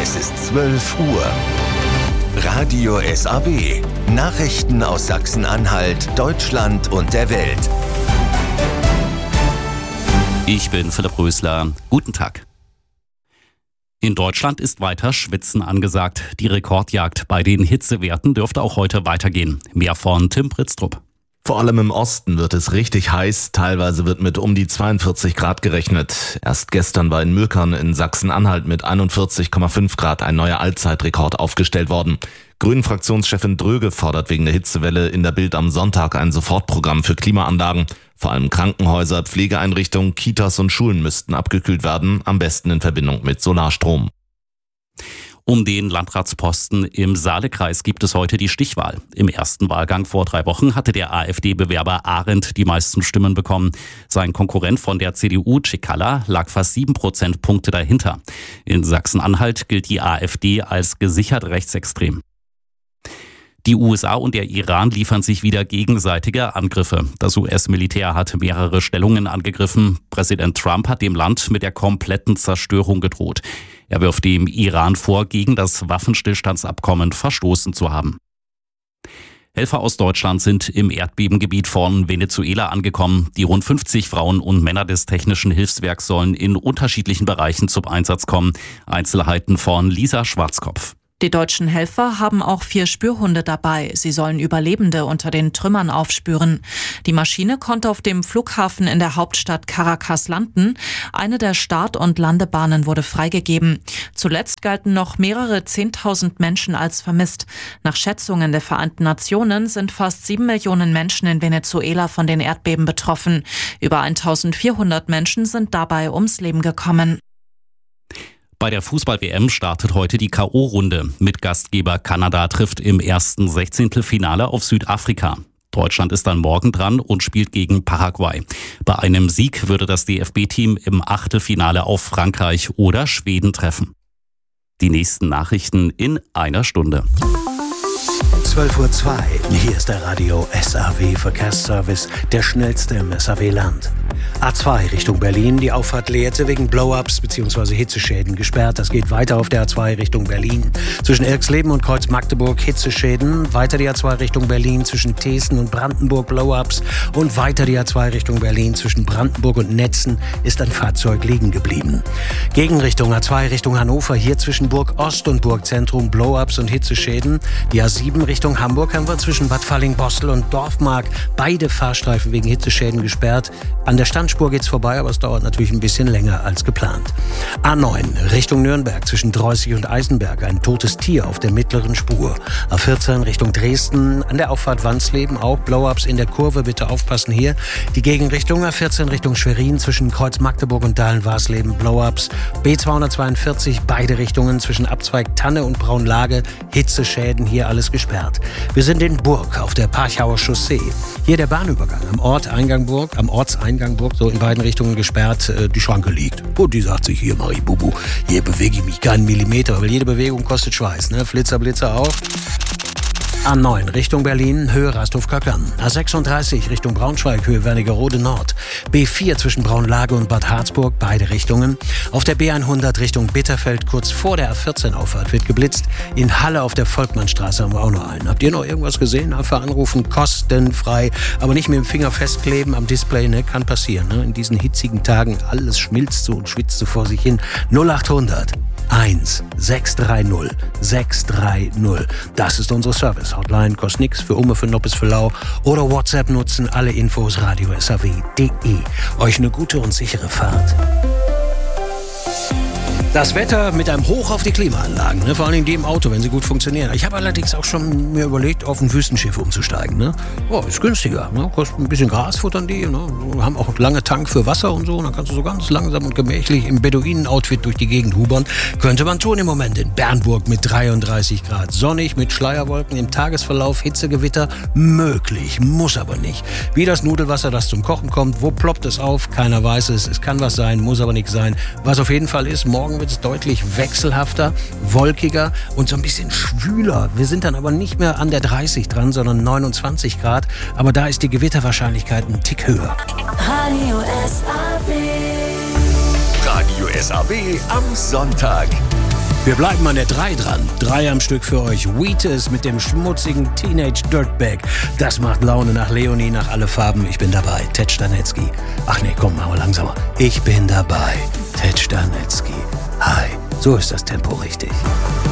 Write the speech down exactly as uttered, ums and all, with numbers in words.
Es ist zwölf Uhr. Radio S A W. Nachrichten aus Sachsen-Anhalt, Deutschland und der Welt. Ich bin Philipp Rösler. Guten Tag. In Deutschland ist weiter Schwitzen angesagt. Die Rekordjagd bei den Hitzewerten dürfte auch heute weitergehen. Mehr von Tim Pritztrup. Vor allem im Osten wird es richtig heiß, teilweise wird mit um die zweiundvierzig Grad gerechnet. Erst gestern war in Mülkern in Sachsen-Anhalt mit einundvierzig Komma fünf Grad ein neuer Allzeitrekord aufgestellt worden. Grünen-Fraktionschefin Dröge fordert wegen der Hitzewelle in der Bild am Sonntag ein Sofortprogramm für Klimaanlagen. Vor allem Krankenhäuser, Pflegeeinrichtungen, Kitas und Schulen müssten abgekühlt werden, am besten in Verbindung mit Solarstrom. Um den Landratsposten im Saalekreis gibt es heute die Stichwahl. Im ersten Wahlgang vor drei Wochen hatte der AfD-Bewerber Arendt die meisten Stimmen bekommen. Sein Konkurrent von der C D U, Cicala, lag fast sieben Prozentpunkte dahinter. In Sachsen-Anhalt gilt die AfD als gesichert rechtsextrem. Die U S A und der Iran liefern sich wieder gegenseitige Angriffe. Das U S-Militär hat mehrere Stellungen angegriffen. Präsident Trump hat dem Land mit der kompletten Zerstörung gedroht. Er wirft dem Iran vor, gegen das Waffenstillstandsabkommen verstoßen zu haben. Helfer aus Deutschland sind im Erdbebengebiet von Venezuela angekommen. Die rund fünfzig Frauen und Männer des Technischen Hilfswerks sollen in unterschiedlichen Bereichen zum Einsatz kommen. Einzelheiten von Lisa Schwarzkopf. Die deutschen Helfer haben auch vier Spürhunde dabei. Sie sollen Überlebende unter den Trümmern aufspüren. Die Maschine konnte auf dem Flughafen in der Hauptstadt Caracas landen. Eine der Start- und Landebahnen wurde freigegeben. Zuletzt galten noch mehrere Zehntausend Menschen als vermisst. Nach Schätzungen der Vereinten Nationen sind fast sieben Millionen Menschen in Venezuela von den Erdbeben betroffen. Über eintausendvierhundert Menschen sind dabei ums Leben gekommen. Bei der Fußball-W M startet heute die K O-Runde. Mitgastgeber Kanada trifft im ersten Sechzehntelfinale auf Südafrika. Deutschland ist dann morgen dran und spielt gegen Paraguay. Bei einem Sieg würde das D F B-Team im Achtelfinale auf Frankreich oder Schweden treffen. Die nächsten Nachrichten in einer Stunde. zwölf Uhr zwei. Hier ist der Radio S A W Verkehrsservice, der schnellste im S A W-Land. A zwei Richtung Berlin, die Auffahrt Lehrte wegen Blow-ups bzw. Hitzeschäden gesperrt. Das geht weiter auf der A zwei Richtung Berlin. Zwischen Erxleben und Kreuz Magdeburg Hitzeschäden. Weiter die A zwei Richtung Berlin zwischen Thesen und Brandenburg Blow-ups. Und weiter die A zwei Richtung Berlin zwischen Brandenburg und Netzen ist ein Fahrzeug liegen geblieben. Gegenrichtung A zwei Richtung Hannover, hier zwischen Burg Ost und Burg Zentrum Blow-ups und Hitzeschäden. Die A sieben Richtung Hamburg haben wir zwischen Bad Falling-Bostel und Dorfmark beide Fahrstreifen wegen Hitzeschäden gesperrt. An der Standspur geht's vorbei, aber es dauert natürlich ein bisschen länger als geplant. A neun Richtung Nürnberg zwischen Dreußig und Eisenberg, ein totes Tier auf der mittleren Spur. A vierzehn Richtung Dresden, an der Auffahrt Wansleben auch Blow-ups in der Kurve, bitte aufpassen hier. Die Gegenrichtung A vierzehn Richtung Schwerin zwischen Kreuz Magdeburg und Dahlen-Warsleben Blow-ups. B zweihundertzweiundvierzig beide Richtungen zwischen Abzweig Tanne und Braunlage, Hitzeschäden, hier alles gesperrt. Wir sind in Burg auf der Parchauer Chaussee. Hier der Bahnübergang am Ort Eingang Burg, am Ortseingang Burg, so in beiden Richtungen gesperrt, äh, die Schranke liegt. Und die sagt sich, hier Marie Bubu, hier bewege ich mich keinen Millimeter, weil jede Bewegung kostet Schweiß, ne? Flitzer, Blitzer auch. A neun Richtung Berlin, Höhe Rasthof-Kackern. A sechsunddreißig Richtung Braunschweig, Höhe Wernigerode Nord. B vier zwischen Braunlage und Bad Harzburg, beide Richtungen. Auf der B hundert Richtung Bitterfeld, kurz vor der A vierzehn Auffahrt, wird geblitzt. In Halle auf der Volkmannstraße haben wir auch noch einen. Habt ihr noch irgendwas gesehen? Einfach anrufen, kostenfrei. Aber nicht mit dem Finger festkleben am Display, ne? Kann passieren, ne? In diesen hitzigen Tagen, alles schmilzt so und schwitzt so vor sich hin. null achthundert eins sechs drei null sechs drei null. Das ist unsere Service-Hotline. Kostet nix für Umme, für Noppes, für Lau. Oder WhatsApp nutzen. Alle Infos radio s a w punkt d e. Euch eine gute und sichere Fahrt. Das Wetter mit einem Hoch auf die Klimaanlagen, ne? Vor allem die im Auto, wenn sie gut funktionieren. Ich habe allerdings auch schon mir überlegt, auf ein Wüstenschiff umzusteigen. Ne? Oh, ist günstiger, ne? Kostet ein bisschen Gras, futtern die, ne? Haben auch lange Tank für Wasser und so. Dann kannst du so ganz langsam und gemächlich im Beduinen-Outfit durch die Gegend hubern. Könnte man tun im Moment in Bernburg mit dreiunddreißig Grad. Sonnig mit Schleierwolken, im Tagesverlauf Hitzegewitter möglich, muss aber nicht. Wie das Nudelwasser, das zum Kochen kommt, wo ploppt es auf? Keiner weiß es. Es kann was sein, muss aber nichts sein. Was auf jeden Fall ist, morgen wird es deutlich wechselhafter, wolkiger und so ein bisschen schwüler. Wir sind dann aber nicht mehr an der dreißig dran, sondern neunundzwanzig Grad. Aber da ist die Gewitterwahrscheinlichkeit ein Tick höher. Radio S A W. Radio S A W am Sonntag. Wir bleiben an der drei dran. Drei am Stück für euch. Wheatus mit dem schmutzigen Teenage Dirtbag. Das macht Laune nach Leonie, nach alle Farben. Ich bin dabei. Ted Stanetzky. Ach nee, komm, machen wir langsamer. Ich bin dabei. Ted Stanetzky. Hi. So ist das Tempo richtig.